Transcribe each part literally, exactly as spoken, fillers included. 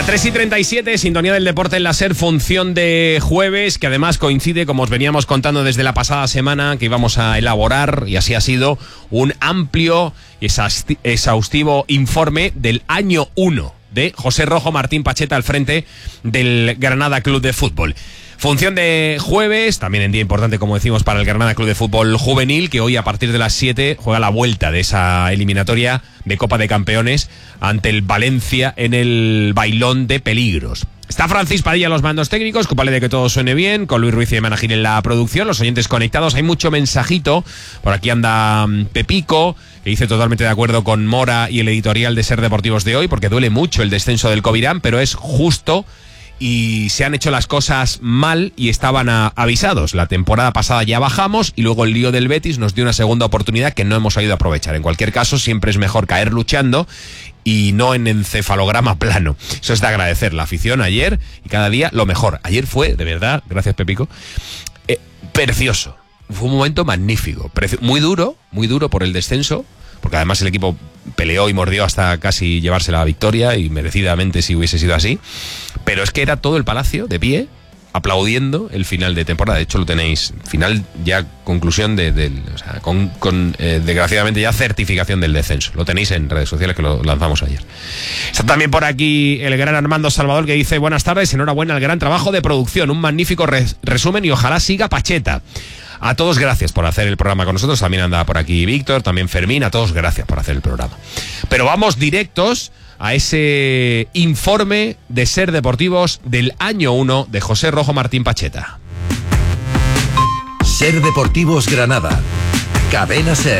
tres y treinta y siete, sintonía del deporte en la SER, función de jueves, que además coincide, como os veníamos contando desde la pasada semana, que íbamos a elaborar, y así ha sido, un amplio y exhaustivo informe del año uno de José Rojo Martín Pacheta al frente del Granada Club de Fútbol. Función de jueves, también en día importante, como decimos, para el Granada Club de Fútbol Juvenil, que hoy a partir de las siete juega la vuelta de esa eliminatoria de Copa de Campeones ante el Valencia en el Bailón de Peligros. Está Francis Padilla a los mandos técnicos, culpable de que todo suene bien, con Luis Ruiz y Emana Gil en la producción, los oyentes conectados. Hay mucho mensajito, por aquí anda Pepico, que dice totalmente de acuerdo con Mora y el editorial de SER Deportivos de hoy, porque duele mucho el descenso del Covirán, pero es justo y se han hecho las cosas mal y estaban a, avisados. La temporada pasada ya bajamos y luego el lío del Betis nos dio una segunda oportunidad que no hemos sabido aprovechar. En cualquier caso, siempre es mejor caer luchando y no en encefalograma plano. Eso es de agradecer. La afición ayer y cada día lo mejor. Ayer fue, de verdad, gracias Pepico, eh, precioso. Fue un momento magnífico. Preci- muy duro, muy duro por el descenso, porque además el equipo peleó y mordió hasta casi llevarse la victoria, y merecidamente si hubiese sido así. Pero es que era todo el Palacio de pie, aplaudiendo el final de temporada. De hecho lo tenéis, final ya, conclusión de, de o sea, con, con eh, desgraciadamente ya certificación del descenso. Lo tenéis en redes sociales, que lo lanzamos ayer. Está también por aquí el gran Armando Salvador, que dice: buenas tardes, enhorabuena al gran trabajo de producción, un magnífico res- resumen y ojalá siga Pacheta. A todos gracias por hacer el programa con nosotros. También anda por aquí Víctor, también Fermín. A todos gracias por hacer el programa. Pero vamos directos a ese informe de SER Deportivos del año uno de José Rojo Martín Pacheta. SER Deportivos Granada. Cadena SER.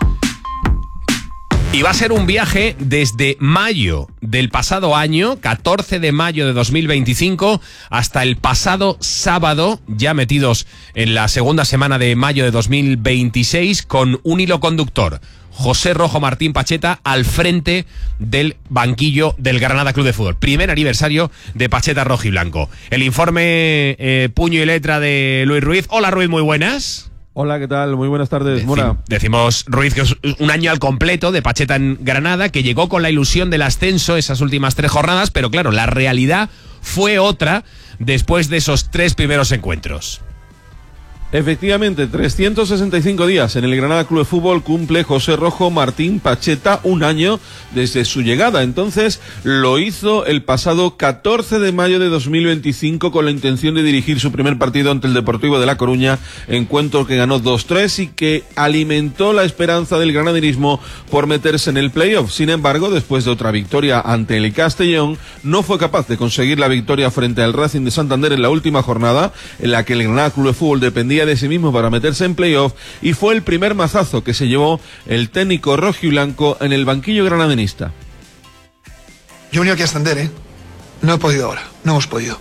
Y va a ser un viaje desde mayo del pasado año, catorce de mayo de dos mil veinticinco, hasta el pasado sábado, ya metidos en la segunda semana de mayo de dos mil veintiséis, con un hilo conductor: José Rojo Martín Pacheta al frente del banquillo del Granada Club de Fútbol. Primer aniversario de Pacheta rojiblanco. El informe eh, puño y letra de Luis Ruiz. Hola Ruiz, muy buenas. Hola, ¿qué tal? Muy buenas tardes, Decim- Mora. Decimos, Ruiz, que es un año al completo de Pacheta en Granada, que llegó con la ilusión del ascenso esas últimas tres jornadas, pero claro, la realidad fue otra después de esos tres primeros encuentros. Efectivamente, trescientos sesenta y cinco días en el Granada Club de Fútbol cumple José Rojo Martín Pacheta, un año desde su llegada. Entonces lo hizo el pasado catorce de mayo de dos mil veinticinco con la intención de dirigir su primer partido ante el Deportivo de La Coruña, encuentro que ganó dos tres y que alimentó la esperanza del granadinismo por meterse en el playoff. Sin embargo, después de otra victoria ante el Castellón, no fue capaz de conseguir la victoria frente al Racing de Santander en la última jornada, en la que el Granada Club de Fútbol dependía de sí mismo para meterse en playoff, y fue el primer mazazo que se llevó el técnico rojiblanco en el banquillo granadinista. Yo he venido aquí a ascender, ¿eh? No he podido ahora, no hemos podido.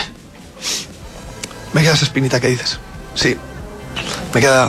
Me queda esa espinita que dices. Sí, me queda...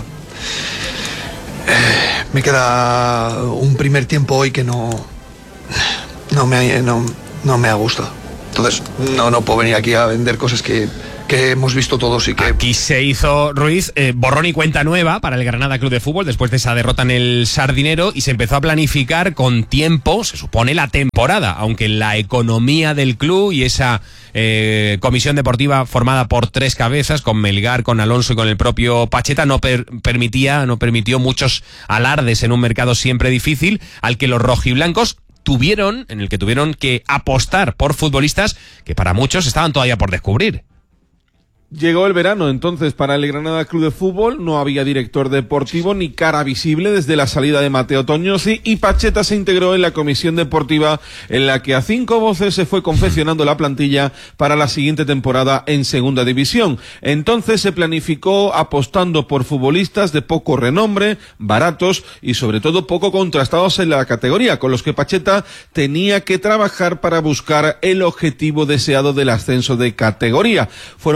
Eh, me queda un primer tiempo hoy que no... No me, no, no me ha gustado. Entonces, no, no puedo venir aquí a vender cosas que... que hemos visto todos y que... Aquí se hizo, Ruiz, eh, borrón y cuenta nueva para el Granada Club de Fútbol después de esa derrota en el Sardinero, y se empezó a planificar con tiempo, se supone, la temporada, aunque la economía del club y esa eh, comisión deportiva formada por tres cabezas, con Melgar, con Alonso y con el propio Pacheta, no per- permitía, no permitió muchos alardes en un mercado siempre difícil, al que los rojiblancos tuvieron, en el que tuvieron que apostar por futbolistas que para muchos estaban todavía por descubrir. Llegó el verano, entonces, para el Granada Club de Fútbol. No había director deportivo ni cara visible desde la salida de Mateo Toñosi, y Pacheta se integró en la comisión deportiva, en la que a cinco voces se fue confeccionando la plantilla para la siguiente temporada en segunda división. Entonces se planificó apostando por futbolistas de poco renombre, baratos y sobre todo poco contrastados en la categoría, con los que Pacheta tenía que trabajar para buscar el objetivo deseado del ascenso de categoría. Fueron jugadores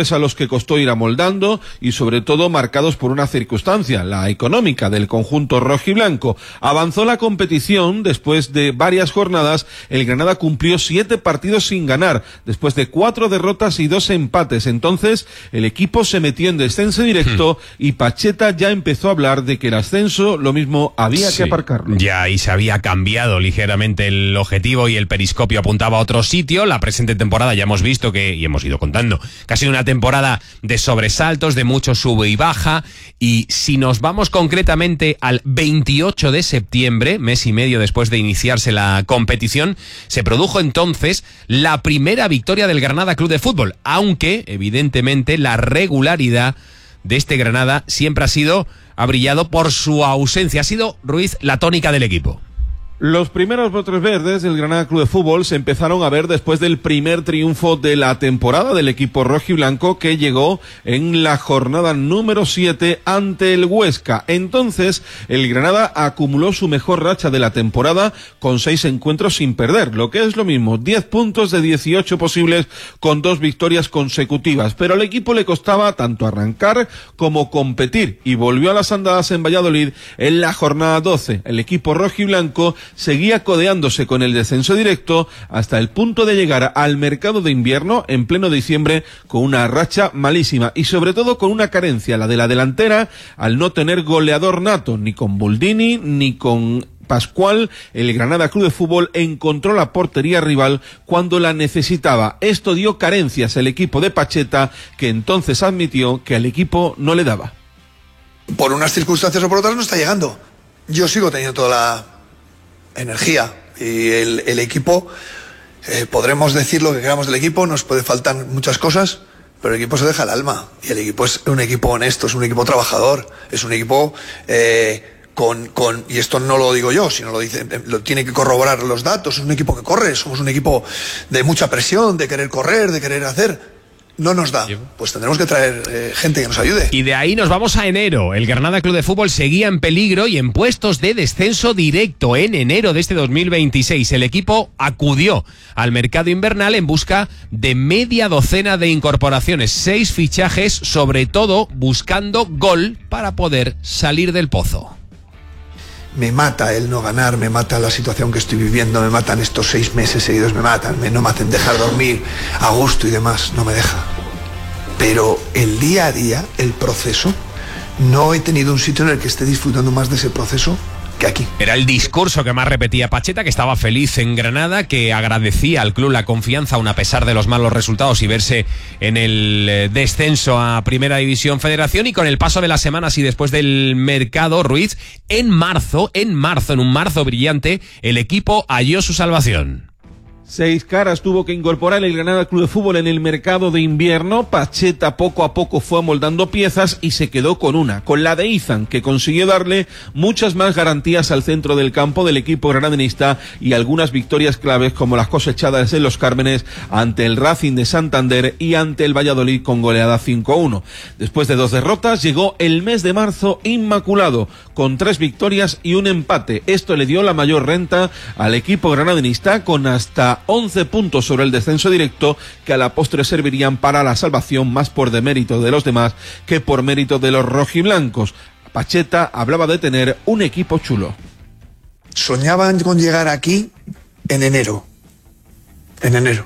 jugadores a los que costó ir amoldando y sobre todo marcados por una circunstancia, la económica del conjunto rojiblanco. Avanzó la competición. Después de varias jornadas, el Granada cumplió siete partidos sin ganar, después de cuatro derrotas y dos empates. Entonces, el equipo se metió en descenso directo hmm. y Pacheta ya empezó a hablar de que el ascenso lo mismo había sí, que aparcarlo. Ya, y se había cambiado ligeramente el objetivo y el periscopio apuntaba a otro sitio. La presente temporada ya hemos visto que, y hemos ido contando, que ha sido una temporada de sobresaltos, de mucho sube y baja, y si nos vamos concretamente al veintiocho de septiembre, mes y medio después de iniciarse la competición, se produjo entonces la primera victoria del Granada Club de Fútbol, aunque evidentemente la regularidad de este Granada siempre ha sido, ha brillado por su ausencia, ha sido, Ruiz, la tónica del equipo. Los primeros brotes verdes del Granada Club de Fútbol se empezaron a ver después del primer triunfo de la temporada del equipo rojiblanco, que llegó en la jornada número siete ante el Huesca. Entonces, el Granada acumuló su mejor racha de la temporada con seis encuentros sin perder, lo que es lo mismo, diez puntos de dieciocho posibles con dos victorias consecutivas. Pero al equipo le costaba tanto arrancar como competir y volvió a las andadas en Valladolid en la jornada doce. El equipo rojiblanco seguía codeándose con el descenso directo hasta el punto de llegar al mercado de invierno en pleno diciembre con una racha malísima y sobre todo con una carencia, la de la delantera, al no tener goleador nato, ni con Buldini ni con Pascual. El Granada Club de Fútbol encontró la portería rival cuando la necesitaba. Esto dio carencias al equipo de Pacheta, que entonces admitió que al equipo no le daba. Por unas circunstancias o por otras no está llegando. Yo sigo teniendo toda la energía y el, el equipo, eh, podremos decir lo que queramos del equipo, nos puede faltar muchas cosas, pero el equipo se deja el alma y el equipo es un equipo honesto, es un equipo trabajador, es un equipo eh, con, con, y esto no lo digo yo, sino lo dice, lo tiene que corroborar los datos, es un equipo que corre, somos un equipo de mucha presión, de querer correr, de querer hacer. No nos da, pues tendremos que traer eh, gente que nos ayude. Y de ahí nos vamos a enero. El Granada Club de Fútbol seguía en peligro y en puestos de descenso directo. En enero de este dos mil veintiséis, el equipo acudió al mercado invernal en busca de media docena de incorporaciones, seis fichajes, sobre todo buscando gol para poder salir del pozo. Me mata el no ganar, me mata la situación que estoy viviendo, me matan estos seis meses seguidos, me matan, me, no me hacen dejar dormir a gusto y demás, no me deja. Pero el día a día, el proceso, no he tenido un sitio en el que esté disfrutando más de ese proceso que aquí. Era el discurso que más repetía Pacheta, que estaba feliz en Granada, que agradecía al club la confianza aun a pesar de los malos resultados y verse en el descenso a Primera División Federación. Y con el paso de las semanas y después del mercado, Ruiz, en marzo, en marzo, en un marzo brillante, el equipo halló su salvación. Seis caras tuvo que incorporar el Granada Club de Fútbol en el mercado de invierno. Pacheta poco a poco fue amoldando piezas y se quedó con una, con la de Izan, que consiguió darle muchas más garantías al centro del campo del equipo granadinista y algunas victorias claves como las cosechadas en Los Cármenes ante el Racing de Santander y ante el Valladolid con goleada cinco a uno. Después de dos derrotas llegó el mes de marzo inmaculado, con tres victorias y un empate. Esto le dio la mayor renta al equipo granadinista, con hasta once puntos sobre el descenso directo, que a la postre servirían para la salvación, más por demérito de los demás que por mérito de los rojiblancos. Pacheta hablaba de tener un equipo chulo. Soñaban con llegar aquí en enero. En enero.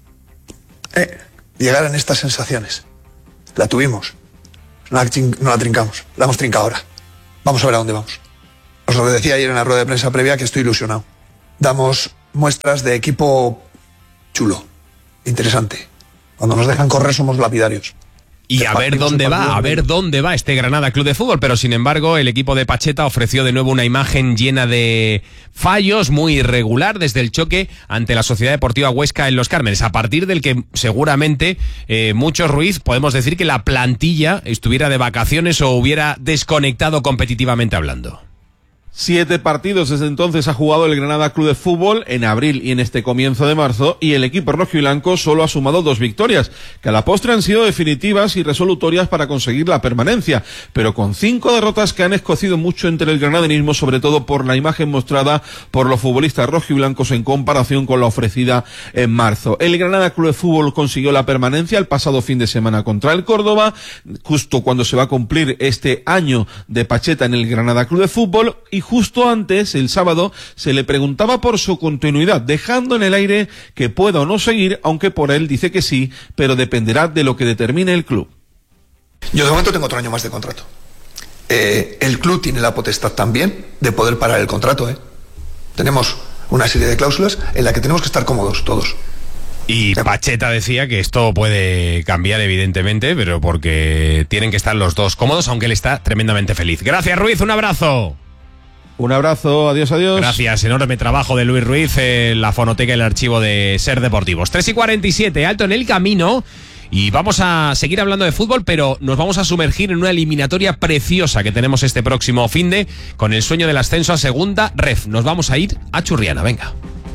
Eh, llegar en estas sensaciones. La tuvimos. No la, no la trincamos. La hemos trincado ahora. Vamos a ver a dónde vamos. Os lo decía ayer en la rueda de prensa previa, que estoy ilusionado. Damos muestras de equipo chulo, interesante. Cuando nos dejan correr somos lapidarios. Y a ver dónde va, a ver dónde va este Granada Club de Fútbol, pero sin embargo el equipo de Pacheta ofreció de nuevo una imagen llena de fallos, muy irregular desde el choque ante la Sociedad Deportiva Huesca en Los Cármenes, a partir del que seguramente eh, muchos, Ruiz, podemos decir que la plantilla estuviera de vacaciones o hubiera desconectado competitivamente hablando. Siete partidos desde entonces ha jugado el Granada Club de Fútbol en abril y en este comienzo de marzo, y el equipo rojiblanco solo ha sumado dos victorias, que a la postre han sido definitivas y resolutorias para conseguir la permanencia, pero con cinco derrotas que han escocido mucho entre el granadinismo, sobre todo por la imagen mostrada por los futbolistas rojiblancos en comparación con la ofrecida en marzo. El Granada Club de Fútbol consiguió la permanencia el pasado fin de semana contra el Córdoba, justo cuando se va a cumplir este año de Pacheta en el Granada Club de Fútbol, y justo antes, el sábado, se le preguntaba por su continuidad, dejando en el aire que pueda o no seguir, aunque por él dice que sí, pero dependerá de lo que determine el club. Yo de momento tengo otro año más de contrato. Eh, el club tiene la potestad también de poder parar el contrato. ¿eh? Tenemos una serie de cláusulas en la que tenemos que estar cómodos todos. Y Pacheta decía que esto puede cambiar, evidentemente, pero porque tienen que estar los dos cómodos, aunque él está tremendamente feliz. Gracias, Ruiz, un abrazo. Un abrazo, adiós, adiós. Gracias, enorme trabajo de Luis Ruiz en la fonoteca y el archivo de Ser Deportivos. tres y cuarenta y siete, alto en el camino. Y vamos a seguir hablando de fútbol, pero nos vamos a sumergir en una eliminatoria preciosa que tenemos este próximo finde con el sueño del ascenso a segunda ref. Nos vamos a ir a Churriana, venga.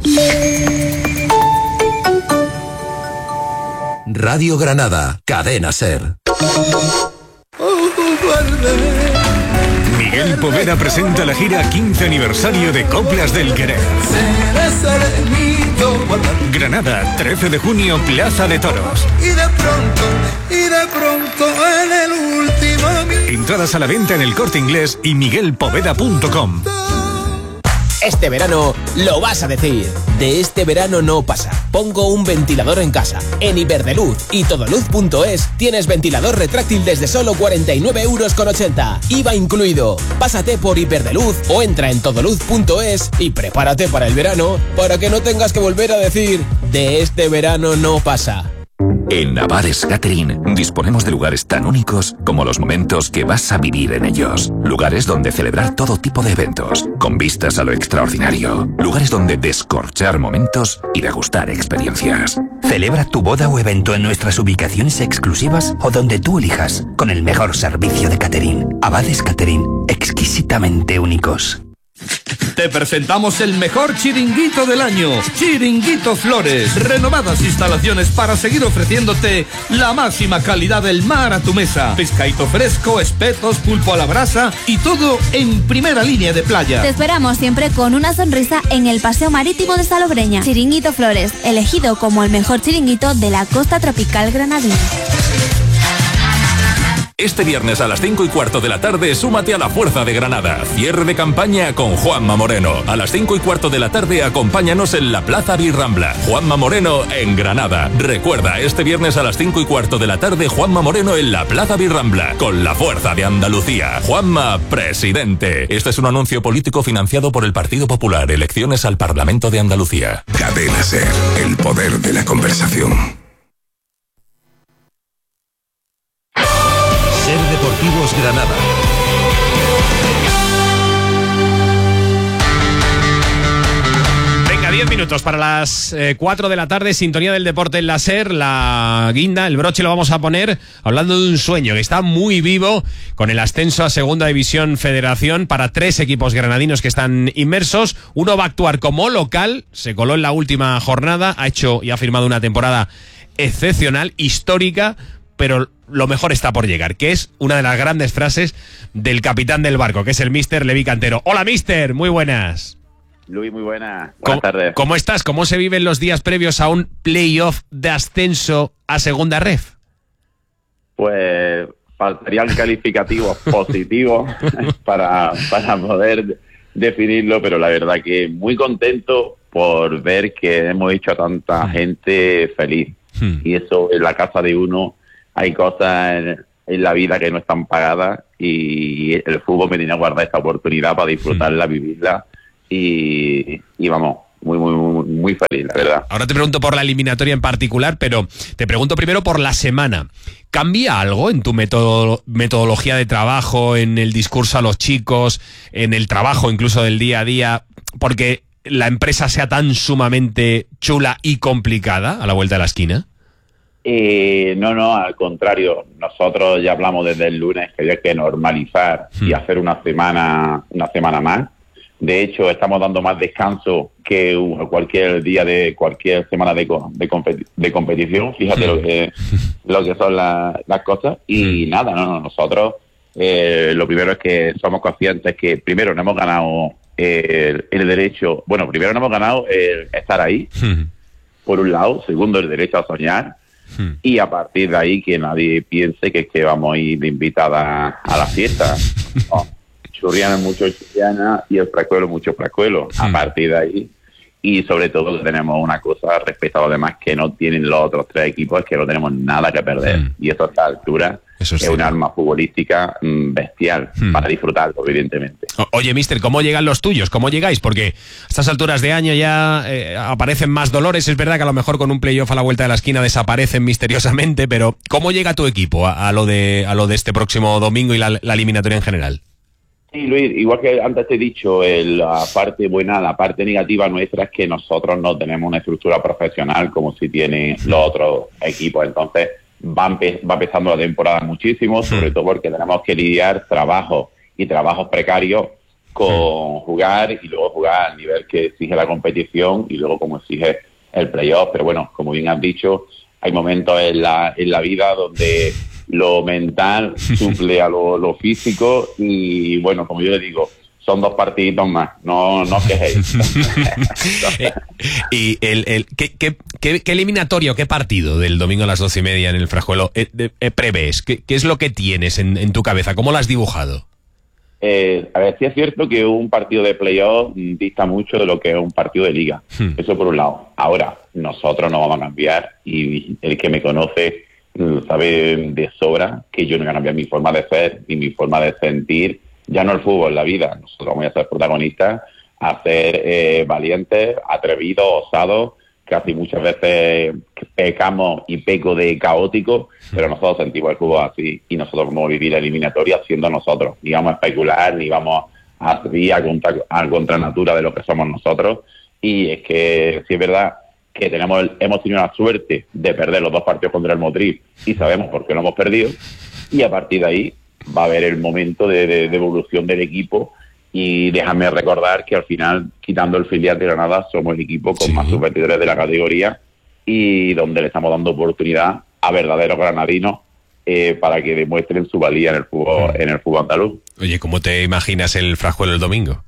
Radio Granada, Cadena Ser. Miguel Poveda presenta la gira quince aniversario de Coplas del Querer. Granada, trece de junio, Plaza de Toros. Y de pronto, y de pronto en el último... Entradas a la venta en El Corte Inglés y miguel poveda punto com. Este verano lo vas a decir. De este verano no pasa. Pongo un ventilador en casa. En Iberdrola y todoluz punto es tienes ventilador retráctil desde solo cuarenta y nueve euros con ochenta. I V A incluido. Pásate por Iberdrola o entra en todoluz punto es y prepárate para el verano para que no tengas que volver a decir de este verano no pasa. En Navares Catering disponemos de lugares tan únicos como los momentos que vas a vivir en ellos. Lugares donde celebrar todo tipo de eventos, con vistas a lo extraordinario. Lugares donde descorchar momentos y degustar experiencias. Celebra tu boda o evento en nuestras ubicaciones exclusivas o donde tú elijas, con el mejor servicio de catering. Abades Catering, exquisitamente únicos. Te presentamos el mejor chiringuito del año, Chiringuito Flores. Renovadas instalaciones para seguir ofreciéndote la máxima calidad del mar a tu mesa. Pescadito fresco, espetos, pulpo a la brasa y todo en primera línea de playa. Te esperamos siempre con una sonrisa en el Paseo Marítimo de Salobreña. Chiringuito Flores, elegido como el mejor chiringuito de la costa tropical granadina. Este viernes a las cinco y cuarto de la tarde, súmate a la Fuerza de Granada. Cierre de campaña con Juanma Moreno. A las cinco y cuarto de la tarde, acompáñanos en la Plaza Birrambla. Juanma Moreno en Granada. Recuerda, este viernes a las cinco y cuarto de la tarde, Juanma Moreno en la Plaza Birrambla. Con la Fuerza de Andalucía. Juanma, presidente. Este es un anuncio político financiado por el Partido Popular. Elecciones al Parlamento de Andalucía. Cadena Ser, el poder de la conversación. Ser Deportivos Granada. Venga, diez minutos para las eh, cuatro de la tarde, sintonía del deporte en la Ser, la guinda, el broche lo vamos a poner hablando de un sueño que está muy vivo con el ascenso a Segunda División Federación para tres equipos granadinos que están inmersos. Uno va a actuar como local, se coló en la última jornada, ha hecho y ha firmado una temporada excepcional, histórica, pero lo mejor está por llegar, que es una de las grandes frases del capitán del barco, que es el míster Levi Cantero. Hola, míster, muy buenas. Luis, muy buenas. Buenas ¿Cómo, tardes. ¿Cómo estás? ¿Cómo se viven los días previos a un playoff de ascenso a segunda ref? Pues faltarían calificativos positivos para, para poder definirlo, pero la verdad que muy contento por ver que hemos hecho a tanta gente feliz. Hmm. Y eso en la casa de uno... Hay cosas en, en la vida que no están pagadas y el fútbol me tenía que guardar esta oportunidad para disfrutarla, vivirla y, y vamos, muy, muy, muy, muy feliz, la verdad. Ahora te pregunto por la eliminatoria en particular, pero te pregunto primero por la semana. ¿Cambia algo en tu método, metodología de trabajo, en el discurso a los chicos, en el trabajo incluso del día a día? Porque la empresa sea tan sumamente chula y complicada a la vuelta de la esquina. Eh, no, no, al contrario, nosotros ya hablamos desde el lunes que había que normalizar hmm. y hacer una semana una semana más De hecho, estamos dando más descanso que cualquier día de cualquier semana de, de, competi de competición. Fíjate lo que, lo que son la, las cosas. Y nada, no, no nosotros eh, lo primero es que somos conscientes que primero no hemos ganado el, el derecho, bueno, primero no hemos ganado el estar ahí, por un lado. Segundo, el derecho a soñar. Y a partir de ahí que nadie piense que es que vamos a ir de invitada a la fiesta. No. Churriana mucho churriana y el Frascuelo mucho Frascuelo. Sí. A partir de ahí, y sobre todo tenemos una cosa respecto a los demás que no tienen los otros tres equipos, es que no tenemos nada que perder. Mm. Y eso a esta altura eso es, es un arma futbolística mmm, bestial mm. para disfrutarlo, evidentemente. O Oye, mister, ¿cómo llegan los tuyos? ¿Cómo llegáis? Porque a estas alturas de año ya eh, aparecen más dolores. Es verdad que a lo mejor con un playoff a la vuelta de la esquina desaparecen misteriosamente, pero ¿cómo llega tu equipo a, a, lo, de, a lo de este próximo domingo y la, la eliminatoria en general? Sí, Luis, igual que antes te he dicho, el, la parte buena, la parte negativa nuestra es que nosotros no tenemos una estructura profesional como si tienen los otros equipos. Entonces va, empe va empezando la temporada muchísimo, sobre todo porque tenemos que lidiar trabajos y trabajos precarios con jugar y luego jugar al nivel que exige la competición y luego como exige el playoff. Pero bueno, como bien has dicho, hay momentos en la, en la vida donde lo mental suple a lo, lo físico y bueno, como yo le digo, son dos partiditos más, no, no os quejéis. Y el, el ¿qué, qué, qué, qué eliminatorio, qué partido del domingo a las doce y media en el Frascuelo eh, eh, prevés? ¿Qué, ¿Qué es lo que tienes en, en tu cabeza? ¿Cómo lo has dibujado? Eh, a ver, sí es cierto que un partido de playoff dista mucho de lo que es un partido de liga. Hmm. Eso por un lado. Ahora, nosotros no vamos a cambiar y el que me conoce sabe de sobra que yo no voy a cambiar mi forma de ser ni mi forma de sentir, ya no el fútbol, la vida. Nosotros vamos a ser protagonistas, a ser eh, valientes, atrevidos, osados. Casi muchas veces pecamos y peco de caótico, pero nosotros sentimos el fútbol así y nosotros vamos a vivir la eliminatoria siendo nosotros. Ni vamos a especular, ni vamos a subir a contra, a contra natura de lo que somos nosotros. Y es que sí es verdad que tenemos hemos tenido la suerte de perder los dos partidos contra el Motril y sabemos por qué lo hemos perdido, y a partir de ahí va a haber el momento de, de, de evolución del equipo. Y déjame recordar que al final, quitando el filial de Granada, somos el equipo con sí. más sub veintitrés de la categoría y donde le estamos dando oportunidad a verdaderos granadinos eh, para que demuestren su valía en el fútbol, en el fútbol andaluz. Oye, ¿cómo te imaginas el Frascuelo el domingo?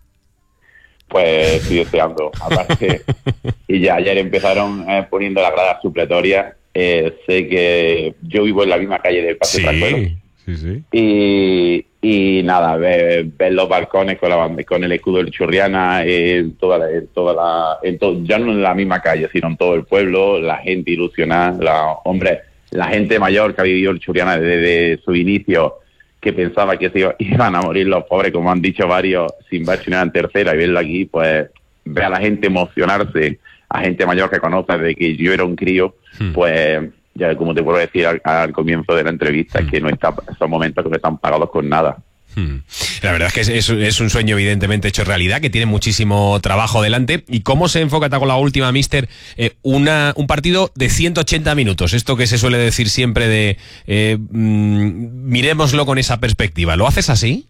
Pues estoy deseando, aparte, y ya ayer empezaron eh, poniendo las gradas supletorias. Eh, sé que yo vivo en la misma calle del Paseo sí, Frascuelo. Sí, sí. Y, y nada, ver, ver los balcones con, la, con el escudo del Churriana en toda la, en toda la en to, ya no en la misma calle, sino en todo el pueblo, la gente ilusionada, la, hombre, la gente mayor que ha vivido el Churriana desde, desde su inicio, que pensaba que se iba, iban a morir los pobres, como han dicho varios, sin ver en tercera, y verlo aquí, pues ver a la gente emocionarse, a gente mayor que conoce desde que yo era un crío, hmm. pues ya como te puedo decir al, al comienzo de la entrevista, hmm. que no está, son momentos que no están pagados con nada. Hmm. La verdad es que es, es, es un sueño evidentemente hecho realidad, que tiene muchísimo trabajo delante. ¿Y cómo se enfoca, con la última, mister, eh, una, un partido de ciento ochenta minutos? Esto que se suele decir siempre de eh, mmm, miremoslo con esa perspectiva. ¿Lo haces así?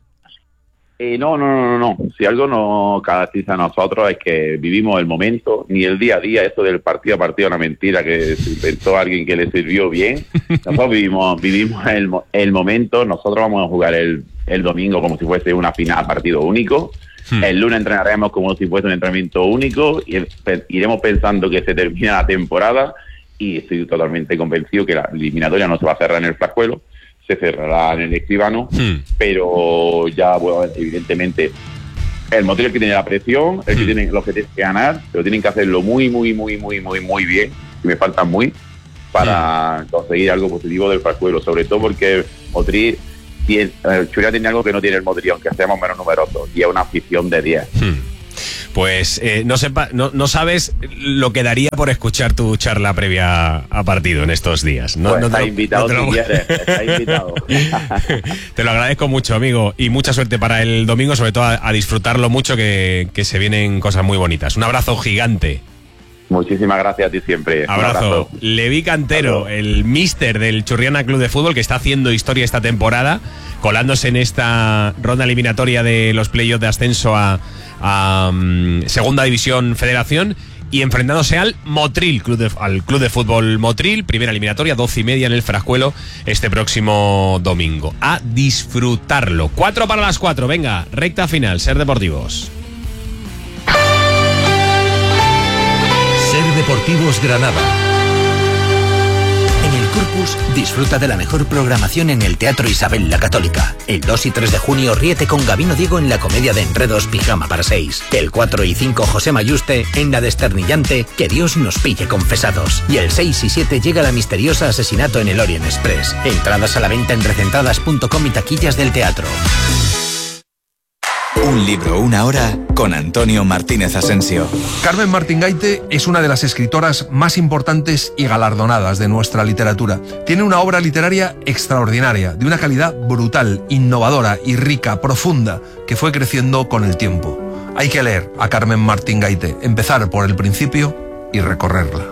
Eh, no, no, no, no, no. Si algo nos caracteriza a nosotros es que vivimos el momento, ni el día a día. Esto del partido a partido, una mentira que se inventó alguien que le sirvió bien. Nosotros vivimos, vivimos el, el momento. Nosotros vamos a jugar el, el domingo como si fuese una final, partido único. Hmm. El lunes entrenaremos como si fuese un entrenamiento único y el, iremos pensando que se termina la temporada, y estoy totalmente convencido que la eliminatoria no se va a cerrar en el Frascuelo, se cerrará en el Escribano, hmm. pero ya, bueno, evidentemente el Motril que tiene la presión, el que hmm. tiene, los que tienen que ganar, pero tienen que hacerlo muy, muy, muy, muy, muy, muy bien, y me faltan muy, para hmm. conseguir algo positivo del Frascuelo, sobre todo porque Motril, el Churriana tiene algo que no tiene el Motril, aunque seamos menos numerosos, y es una afición de diez. Hmm. Pues eh, no, sepa, no, no sabes lo que daría por escuchar tu charla previa a partido en estos días. No, pues no está te, invitado no te si lo... quieres, está invitado. Te lo agradezco mucho, amigo, y mucha suerte para el domingo, sobre todo a, a disfrutarlo mucho, que, que se vienen cosas muy bonitas. Un abrazo gigante. Muchísimas gracias a ti siempre. Abrazo. abrazo. Levi Cantero, el míster del Churriana Club de Fútbol, que está haciendo historia esta temporada, colándose en esta ronda eliminatoria de los playoffs de ascenso a, a um, Segunda División Federación y enfrentándose al Motril, club de, al Club de Fútbol Motril, primera eliminatoria, doce y media en el Frascuelo este próximo domingo. A disfrutarlo. Cuatro para las cuatro, venga, recta final, Ser Deportivos. Ser Deportivos Granada. En el Corpus disfruta de la mejor programación en el Teatro Isabel la Católica. El dos y tres de junio ríete con Gabino Diego en la comedia de enredos Pijama para seis. El cuatro y cinco José Mayuste en la desternillante Que Dios nos pille confesados. Y el seis y siete llega la misteriosa Asesinato en el Orient Express. Entradas a la venta en recentradas punto com y taquillas del teatro. Un libro, una hora, con Antonio Martínez Asensio. Carmen Martín Gaite es una de las escritoras más importantes y galardonadas de nuestra literatura. Tiene una obra literaria extraordinaria, de una calidad brutal, innovadora y rica, profunda, que fue creciendo con el tiempo. Hay que leer a Carmen Martín Gaite, empezar por el principio y recorrerla.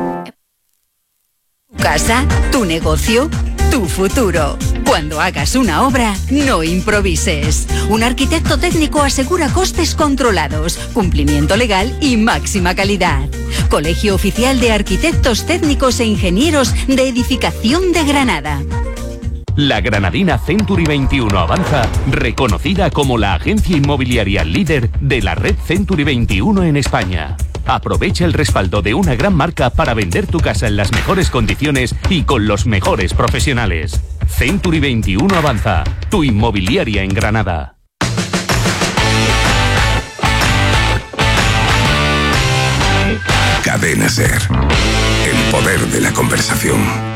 Tu casa, tu negocio, tu futuro. Cuando hagas una obra, no improvises. Un arquitecto técnico asegura costes controlados, cumplimiento legal y máxima calidad. Colegio Oficial de Arquitectos Técnicos e Ingenieros de Edificación de Granada. La granadina Century veintiuno Avanza, reconocida como la agencia inmobiliaria líder de la red Century veintiuno en España. Aprovecha el respaldo de una gran marca para vender tu casa en las mejores condiciones y con los mejores profesionales. Century veintiuno Avanza, tu inmobiliaria en Granada. Cadena Ser. El poder de la conversación.